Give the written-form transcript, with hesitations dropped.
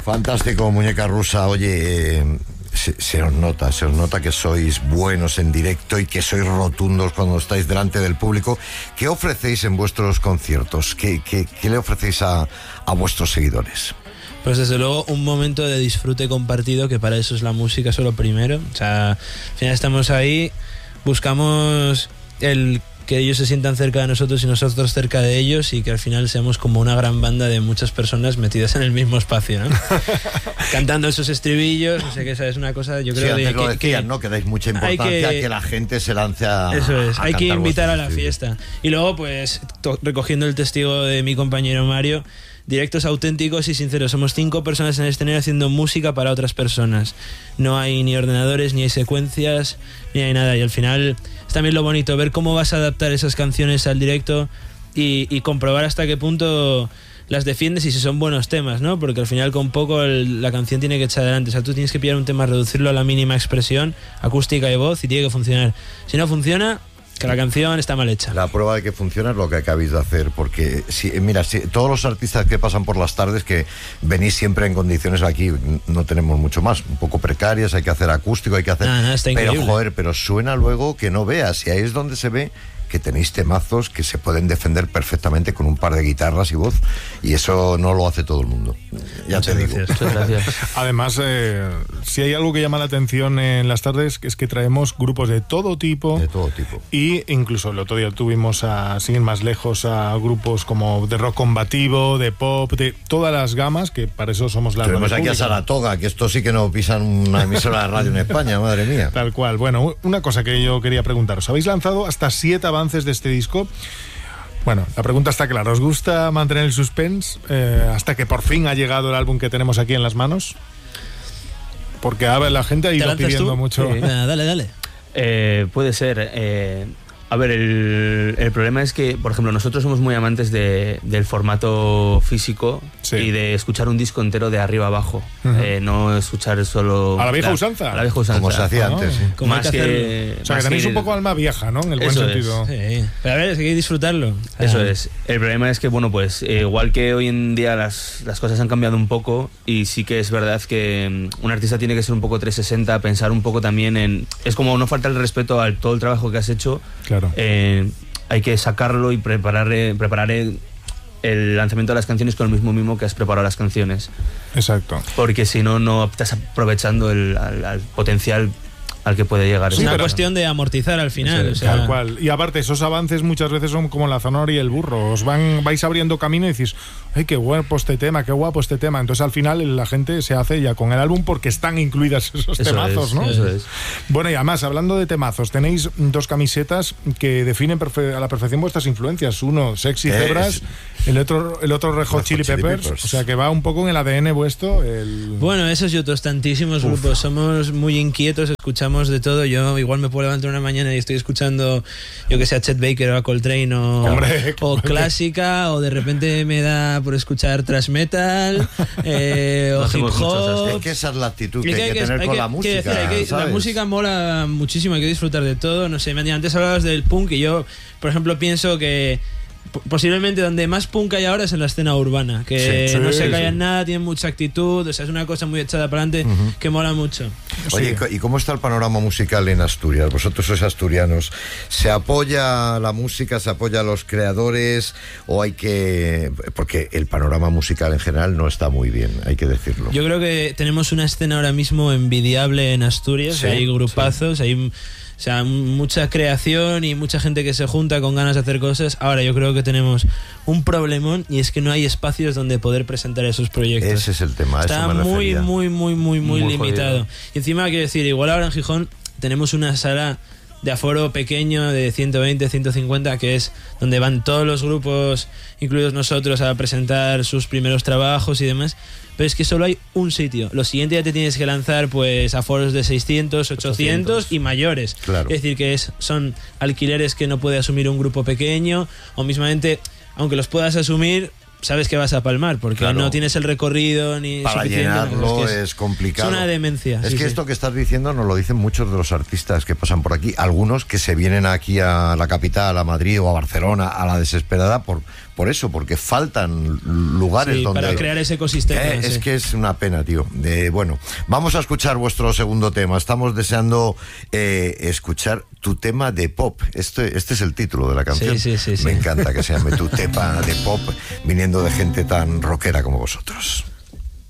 Fantástico, Muñeca Rusa. Oye, se os nota que sois buenos en directo y que sois rotundos cuando estáis delante del público. ¿Qué ofrecéis en vuestros conciertos? ¿Qué le ofrecéis a vuestros seguidores? Pues desde luego un momento de disfrute compartido, que para eso es la música, eso es lo primero. O sea, al final estamos ahí, buscamos el que ellos se sientan cerca de nosotros y nosotros cerca de ellos, y que al final seamos como una gran banda de muchas personas metidas en el mismo espacio, ¿no? Cantando esos estribillos, no sé qué, esa es una cosa, yo creo, sí, de lo decían, ¿no? Que dais mucha importancia a que la gente se lance a eso es, hay que invitar a la estribillos. fiesta. Y luego, pues, recogiendo el testigo de mi compañero Mario, directos auténticos y sinceros. Somos 5 personas en el escenario haciendo música para otras personas. No hay ni ordenadores, ni hay secuencias, ni hay nada. Y al final es también lo bonito, ver cómo vas a adaptar esas canciones al directo y comprobar hasta qué punto las defiendes y si son buenos temas, ¿no? Porque al final con poco la canción tiene que echar adelante. O sea, tú tienes que pillar un tema, reducirlo a la mínima expresión acústica y voz, y tiene que funcionar. Si no funciona, que la canción está mal hecha. La prueba de que funciona es lo que acabáis de hacer, porque mira, todos los artistas que pasan por las tardes, que venís siempre en condiciones, aquí no tenemos mucho más, un poco precarias, hay que hacer acústico, hay que hacer... está pero increíble. joder, pero suena luego que no veas, y ahí es donde se ve que tenéis temazos que se pueden defender perfectamente con un par de guitarras y voz, y eso no lo hace todo el mundo. Ya Muchas te digo. gracias. Muchas gracias. Además, si hay algo que llama la atención en las tardes, es que traemos grupos de todo tipo. De todo tipo. Y incluso el otro día tuvimos, sin ir más lejos, a grupos como de rock combativo, de pop, de todas las gamas, que para eso somos la Tenemos radio aquí a pública. Saratoga, que esto sí que no pisan una emisora de radio en España, madre mía. Tal cual. Bueno, una cosa que yo quería preguntaros. Habéis lanzado hasta 7 avances de este disco. Bueno, la pregunta está clara. ¿Os gusta mantener el suspense hasta que por fin ha llegado el álbum que tenemos aquí en las manos? Porque a ver, la gente ha ¿Te ido lanzas pidiendo tú? mucho. Sí. Dale. Puede ser. A ver, el problema es que, por ejemplo, nosotros somos muy amantes del formato físico, Sí. y de escuchar un disco entero de arriba abajo. Uh-huh. No escuchar solo... ¿A la vieja usanza? A la vieja usanza. Como se hacía antes, sí. Como hay Más que que... O sea, que más tenéis que- un poco alma vieja, ¿no? En el buen Eso es. sentido. Sí. Pero a ver, es que hay que disfrutarlo. Eso es. El problema es que, bueno, pues igual que hoy en día las cosas han cambiado un poco, y sí que es verdad que un artista tiene que ser un poco 360, pensar un poco también en... Es como no falta el respeto a todo el trabajo que has hecho. Claro. Hay que sacarlo y preparar el lanzamiento de las canciones con el mismo mimo que has preparado las canciones. Exacto. Porque si no, no estás aprovechando al potencial al que puede llegar. Es Sí, una pero- cuestión de amortizar al final. Eso O es, sea, Tal cual. Y aparte, esos avances muchas veces son como la zanahoria y el burro. Vais abriendo camino y decís, ¡ay, qué guapo este tema, qué guapo este tema! Entonces, al final, la gente se hace ya con el álbum porque están incluidas esos Eso temazos, es, ¿no? eso es. Bueno, y además, hablando de temazos, tenéis 2 camisetas que definen a la perfección vuestras influencias. Uno, Sexy Zebras, el otro Red Hot Chili Peppers. O sea, que va un poco en el ADN vuestro. bueno, esos y otros tantísimos grupos. Somos muy inquietos, escuchamos de todo. Yo igual me puedo levantar una mañana y estoy escuchando, yo que sé, a Chet Baker o a Coltrane o clásica, o de repente me da por escuchar thrash metal o hip hacemos muchos hop. Es que esa es la actitud que Y hay que tener con la música, la ¿sabes? música mola muchísimo, hay que disfrutar de todo. No sé, antes hablabas del punk, y yo, por ejemplo, pienso que posiblemente donde más punk hay ahora es en la escena urbana, que Sí, no se sí. callan nada, tienen mucha actitud, o sea, es una cosa muy echada para adelante que mola mucho. Oye, ¿y cómo está el panorama musical en Asturias? Vosotros sois asturianos. ¿Se apoya la música, se apoya a los creadores, o hay que...? Porque el panorama musical en general no está muy bien, hay que decirlo. Yo creo que tenemos una escena ahora mismo envidiable en Asturias, Sí, hay grupazos, hay... O sea, mucha creación y mucha gente que se junta con ganas de hacer cosas. Ahora yo creo que tenemos un problemón, y es que no hay espacios donde poder presentar esos proyectos. Ese es el tema, a Está eso me muy, refería. muy limitado. jodido. Y encima, quiero decir, igual ahora en Gijón tenemos una sala de aforo pequeño de 120, 150, que es donde van todos los grupos, incluidos nosotros, a presentar sus primeros trabajos y demás. Pero es que solo hay un sitio. Lo siguiente ya te tienes que lanzar pues a foros de 600, 800 y mayores. Claro. Es decir, que son alquileres que no puede asumir un grupo pequeño, o mismamente, aunque los puedas asumir, sabes que vas a palmar, porque Claro. no tienes el recorrido ni Para suficiente. llenarlo que es complicado. Es una demencia. Es sí, que sí. esto que estás diciendo nos lo dicen muchos de los artistas que pasan por aquí. Algunos que se vienen aquí a la capital, a Madrid o a Barcelona, a la desesperada, por eso, porque faltan lugares Sí, donde... para crear ese ecosistema. Es sí. que es una pena, tío. Bueno, vamos a escuchar vuestro segundo tema. Estamos deseando escuchar tu tema de pop. Este es el título de la canción. Sí. Me encanta que se llame tu tema de pop, viniendo de gente tan rockera como vosotros.